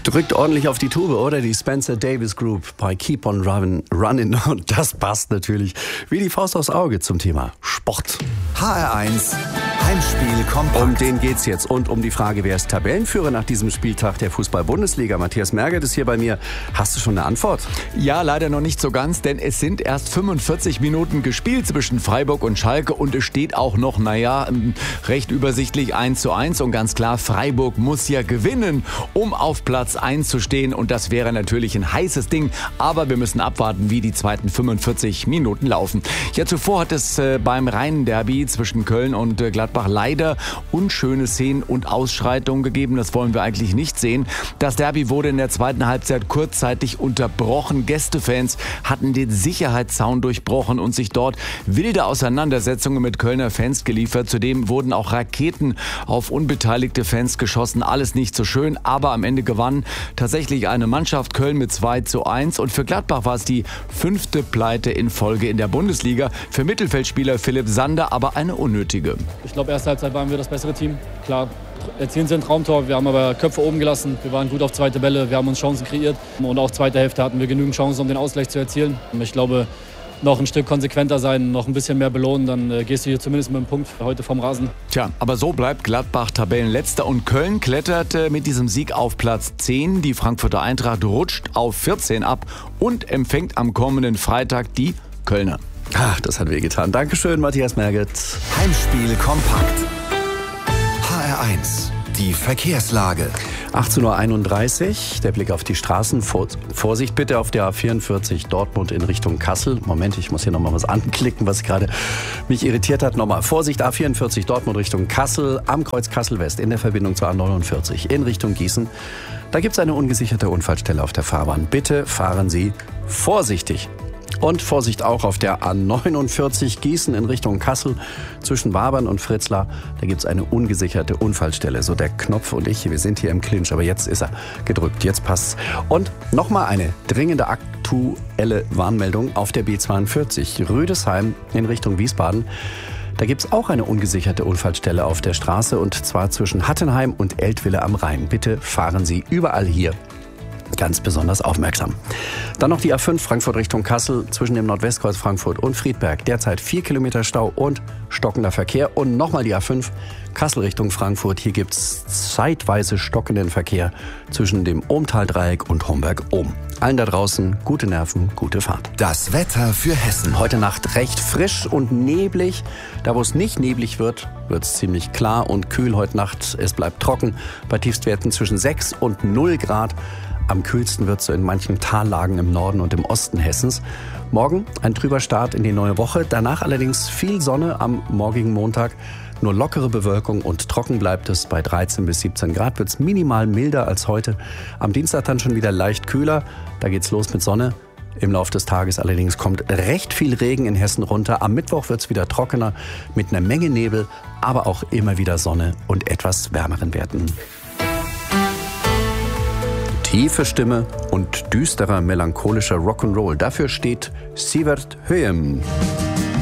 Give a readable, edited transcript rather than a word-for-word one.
Drückt ordentlich auf die Tube, oder? Die Spencer Davis Group bei Keep on Running. Und das passt natürlich wie die Faust aufs Auge zum Thema Sport. HR1 Heimspiel kompakt. Um den geht's jetzt und um die Frage, wer ist Tabellenführer nach diesem Spieltag der Fußball-Bundesliga? Matthias Merget ist hier bei mir. Hast du schon eine Antwort? Ja, leider noch nicht so ganz, denn es sind erst 45 Minuten gespielt zwischen Freiburg und Schalke und es steht auch noch, recht übersichtlich 1:1 und ganz klar, Freiburg muss ja gewinnen, um auf Platz 1 zu stehen und das wäre natürlich ein heißes Ding, aber wir müssen abwarten, wie die zweiten 45 Minuten laufen. Ja, zuvor hat es beim Rhein-Derby zwischen Köln und Gladbach leider unschöne Szenen und Ausschreitungen gegeben. Das wollen wir eigentlich nicht sehen. Das Derby wurde in der zweiten Halbzeit kurzzeitig unterbrochen. Gästefans hatten den Sicherheitszaun durchbrochen und sich dort wilde Auseinandersetzungen mit Kölner Fans geliefert. Zudem wurden auch Raketen auf unbeteiligte Fans geschossen. Alles nicht so schön, aber am Ende gewann tatsächlich eine Mannschaft Köln mit 2:1 und für Gladbach war es die 5. Pleite in Folge in der Bundesliga. Für Mittelfeldspieler Philipp Sander aber eine unnötige. Ich glaube, erste Halbzeit waren wir das bessere Team. Klar, erzielen sie ein Traumtor. Wir haben aber Köpfe oben gelassen. Wir waren gut auf zweite Bälle. Wir haben uns Chancen kreiert. Und auch zweite Hälfte hatten wir genügend Chancen, um den Ausgleich zu erzielen. Ich glaube, noch ein Stück konsequenter sein, noch ein bisschen mehr belohnen, dann gehst du hier zumindest mit einem Punkt heute vom Rasen. Tja, aber so bleibt Gladbach Tabellenletzter und Köln klettert mit diesem Sieg auf Platz 10. Die Frankfurter Eintracht rutscht auf 14 ab und empfängt am kommenden Freitag die Kölner. Ach, das hat wehgetan. Dankeschön, Matthias Merget. Heimspiel kompakt. HR1, die Verkehrslage. 18:31 Uhr, der Blick auf die Straßen. Vorsicht bitte auf der A44 Dortmund in Richtung Kassel. Moment, ich muss hier nochmal was anklicken, was gerade mich irritiert hat. Nochmal, Vorsicht, A44 Dortmund Richtung Kassel, am Kreuz Kassel-West in der Verbindung zur A49 in Richtung Gießen. Da gibt es eine ungesicherte Unfallstelle auf der Fahrbahn. Bitte fahren Sie vorsichtig. Und Vorsicht auch auf der A49 Gießen in Richtung Kassel zwischen Wabern und Fritzlar. Da gibt es eine ungesicherte Unfallstelle. So der Knopf und ich, wir sind hier im Clinch, aber jetzt ist er gedrückt, jetzt passt's. Und nochmal eine dringende aktuelle Warnmeldung auf der B42 Rüdesheim in Richtung Wiesbaden. Da gibt es auch eine ungesicherte Unfallstelle auf der Straße und zwar zwischen Hattenheim und Eltville am Rhein. Bitte fahren Sie überall hier ganz besonders aufmerksam. Dann noch die A5 Frankfurt Richtung Kassel zwischen dem Nordwestkreuz Frankfurt und Friedberg. Derzeit 4 Kilometer Stau und stockender Verkehr. Und nochmal die A5 Kassel Richtung Frankfurt. Hier gibt es zeitweise stockenden Verkehr zwischen dem Ohmtal-Dreieck und Homberg-Ohm. Allen da draußen gute Nerven, gute Fahrt. Das Wetter für Hessen. Heute Nacht recht frisch und neblig. Da wo es nicht neblig wird, wird es ziemlich klar und kühl heute Nacht. Es bleibt trocken bei Tiefstwerten zwischen 6 und 0 Grad. Am kühlsten wird es so in manchen Tallagen im Norden und im Osten Hessens. Morgen ein trüber Start in die neue Woche. Danach allerdings viel Sonne am morgigen Montag. Nur lockere Bewölkung und trocken bleibt es. Bei 13 bis 17 Grad wird es minimal milder als heute. Am Dienstag dann schon wieder leicht kühler. Da geht's los mit Sonne. Im Laufe des Tages allerdings kommt recht viel Regen in Hessen runter. Am Mittwoch wird es wieder trockener mit einer Menge Nebel, aber auch immer wieder Sonne und etwas wärmeren Werten. Tiefe Stimme und düsterer, melancholischer Rock'n'Roll. Dafür steht Sievert Høyem.